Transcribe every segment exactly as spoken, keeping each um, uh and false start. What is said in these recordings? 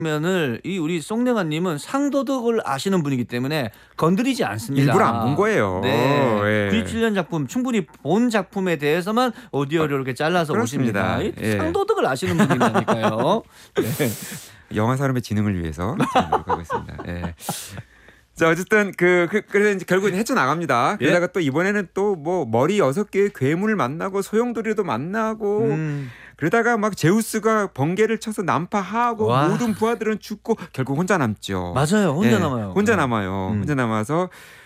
면을 이 우리 송랭아님은 상도덕을 아시는 분이기 때문에 건드리지 않습니다. 일부러 안 본 거예요. 네. 예. 구십칠 년 작품 충분히 본 작품에 대해서만 오디오를 이렇게 잘라서 그렇습니다. 오십니다. 예. 상도덕을 아시는 분이니까요. 네. 영화 사람의 지능을 위해서 노력하고 있습니다. 예. 자 어쨌든 그, 그 그래서 이제 결국 헤쳐 나갑니다. 예? 게다가 또 이번에는 또 뭐 머리 여섯 개의 괴물을 만나고 소용돌이도 만나고 음. 그러다가 막 제우스가 번개를 쳐서 난파하고 와. 모든 부하들은 죽고 결국 혼자 남죠. 맞아요. 혼자 예, 남아요. 혼자 네. 남아요. 음. 혼자 남아서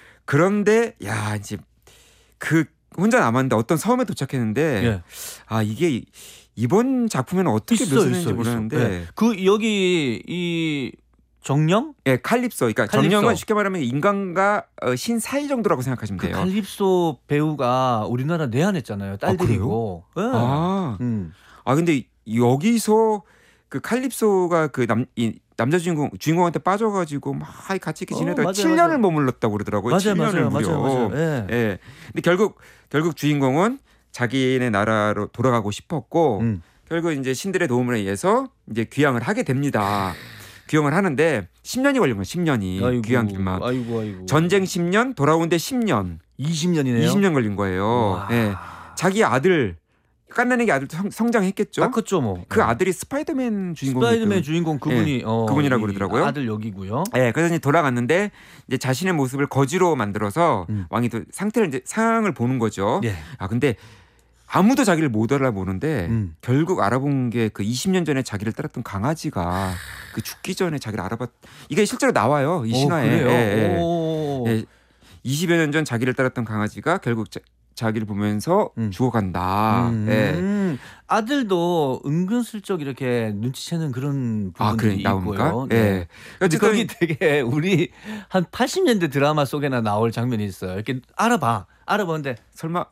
그런데 야 이제 그 혼자 남았는데 어떤 섬에 도착했는데 예. 아 이게 이번 작품에는 어떻게 있어, 묘사되는지 있어, 모르는데 있어. 네. 그 여기 이 정령? 예, 칼립소. 그러니까 칼립소. 정령은 쉽게 말하면 인간과 어, 신 사이 정도라고 생각하시면 그 돼요. 칼립소 배우가 우리나라 내한했잖아요. 딸 아, 그래요? 데리고. 네. 아, 음. 아 근데 여기서 그 칼립소가 그 남 이 남자 주인공 주인공한테 빠져가지고 막 같이 이렇게 어, 지내다가 맞아요, 칠 년을 맞아요. 머물렀다고 그러더라고요. 맞아요, 칠 년을 맞아요, 무려. 맞아요, 맞아요. 예. 예. 근데 결국 결국 주인공은 자기네 나라로 돌아가고 싶었고 음. 결국 이제 신들의 도움을 의해서 이제 귀향을 하게 됩니다. 귀향을 하는데 십 년이 걸린 거예요. 십 년이 아이고, 귀향 길만. 아이고, 아이고. 전쟁 십 년, 돌아오는데 십 년. 이십 년이네요. 이십 년 걸린 거예요. 와. 예. 자기 아들 깐난에게 아들도 성, 성장했겠죠. 딱 그죠 뭐. 그 아들이 스파이더맨 주인공. 스파이더맨 주인공 그분이 예, 어, 그분이라고 이 그러더라고요. 아들 여기고요. 예, 그래서 이제 돌아갔는데 이제 자신의 모습을 거지로 만들어서 음. 왕이 또 상태를 이제 상황을 보는 거죠. 예. 아 근데 아무도 자기를 못 알아보는데 음. 결국 알아본 게 그 이십 년 전에 자기를 따랐던 강아지가 그 죽기 전에 자기를 알아봤. 이게 실제로 나와요 이 신화에. 오, 그래요? 예, 예. 오. 예, 이십여 년 전 자기를 따랐던 강아지가 결국 자, 자기를 보면서 음. 죽어간다. 음. 예. 아들도 은근슬쩍 이렇게 눈치채는 그런 아, 부분들이 그래 나옵니까? 있고요. 예. 네. 근데 어쨌든 거기 되게 우리 한 팔십 년대 드라마 속에나 나올 장면이 있어요. 이렇게 알아봐. 알아보는데 설마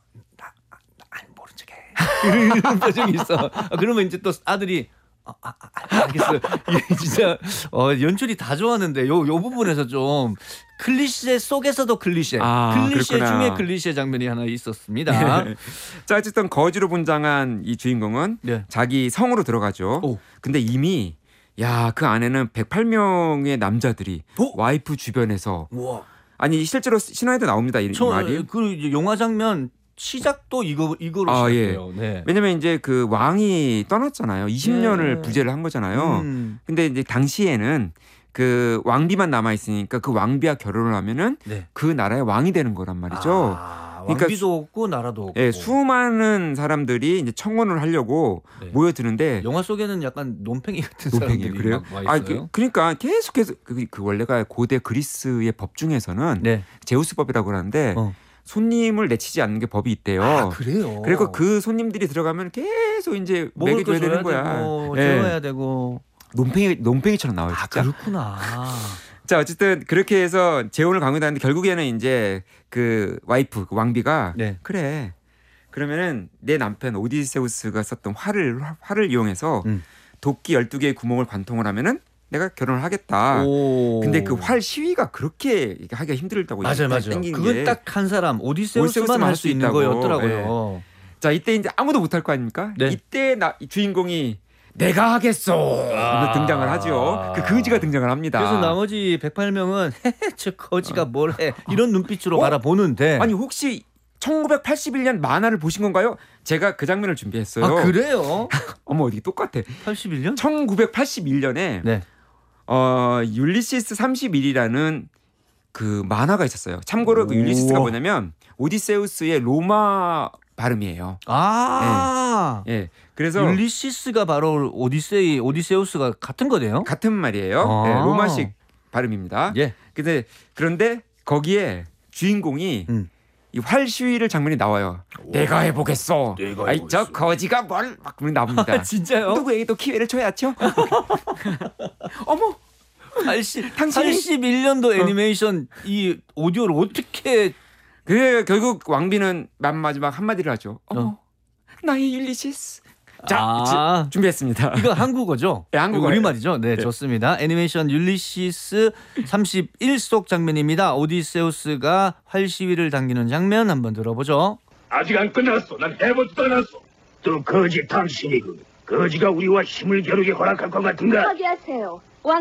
아니 모른 척해. 이런 표정이 있어. 아, 그러면 이제 또 아들이 아, 아, 아, 알겠어요. 이게 진짜 어, 연출이 다 좋았는데 요, 요 부분에서 좀 클리셰 속에서도 클리셰, 아, 클리셰 그렇구나. 중에 클리셰 장면이 하나 있었습니다. 자 어쨌든 거지로 분장한 이 주인공은 네. 자기 성으로 들어가죠. 오. 근데 이미 야 그 안에는 백팔 명의 남자들이 오. 와이프 주변에서 우와. 아니 실제로 신화에도 나옵니다 이, 이 저 말이. 그 영화 장면 시작도 이거 이거로 아, 시작해요. 네. 왜냐면 이제 그 왕이 떠났잖아요. 이십 년을 네. 부재를 한 거잖아요. 음. 근데 이제 당시에는 그 왕비만 남아 있으니까 그 왕비와 결혼을 하면은 네. 그 나라의 왕이 되는 거란 말이죠. 아, 그러니까 왕비도 없고 나라도 없고. 예, 수많은 사람들이 이제 청혼을 하려고 네. 모여드는데 영화 속에는 약간 논팽이 같은 논팽이 사람들이 그래요? 막 와 아, 있어요. 그, 그러니까 계속해서 그, 그 원래가 고대 그리스의 법 중에서는 네. 제우스법이라고 하는데 어. 손님을 내치지 않는 게 법이 있대요. 아, 그래요. 그리고 그 손님들이 들어가면 계속 이제 먹을 먹여줘야 거 줘야 되는 거야. 되고, 예. 재워야 되고. 논팽이 논팽이처럼 나와요, 아, 진짜. 그렇구나. 자, 어쨌든 그렇게 해서 재혼을 강요하는데 결국에는 이제 그 와이프, 그 왕비가 네. 그래. 그러면은 내 남편 오디세우스가 썼던 활을 활을 이용해서 음. 도끼 열두 개의 구멍을 관통을 하면은 내가 결혼을 하겠다. 오. 근데 그 활 시위가 그렇게 하기가 힘들다고 맞아요, 맞아요. 땡긴 그건 게. 딱 한 사람 오디세우스만 오디세우스만 할 할 수 수 있는 있다고. 거였더라고요. 자, 이때 이제 아무도 못할 거 아닙니까? 네. 이때 나, 이 주인공이 내가 하겠어. 아. 등장을 하죠. 그 거지가 등장을 합니다. 그래서 나머지 백팔 명은 저 거지가 뭘 해. 이런 눈빛으로 어? 바라보는데. 아니 혹시 천구백팔십일 년 만화를 보신 건가요? 제가 그 장면을 준비했어요. 아, 그래요? 어머 어디 똑같아. 팔십일 년? 천구백팔십일 년에 네. 어, 율리시스 삼십일이라는 그 만화가 있었어요. 참고로 그 율리시스가 우와. 뭐냐면 오디세우스의 로마 발음이에요. 아. 예. 그래서 율리시스가 바로 오디세이 오디세우스가 같은 거네요. 같은 말이에요. 아. 예, 로마식 발음입니다. 예. 근데 그런데 거기에 주인공이 음. 이 활 시위를 장면이 나와요. 내가 해보겠어. 내가 아이 저 해보겠어. 거지가 뭘 막 나옵니다. 아, 진짜요? 누구에게 또 기회를 줘야죠. 어머, 팔십, 당신이- 팔십일 년도 애니메이션 이 오디오를 어떻게 그래 결국 왕비는 맨 마지막 한마디를 하죠. 어머, 어. 나의 율리시스. 자, 아. 지- 준비했습니다. 이거 한국어죠? 네, 한국어예요. 우리말이죠? 네, 네. 좋습니다. 애니메이션 율리시스 삼십일 속 장면입니다. 오디세우스가 활 시위를 당기는 장면 한번 들어보죠. 아직 안 끝났어. 난 해보지도 않았어. 또 거지 당신이군. 거지가 우리와 힘을 겨루게 허락할 것 같은가? 하게 하세요.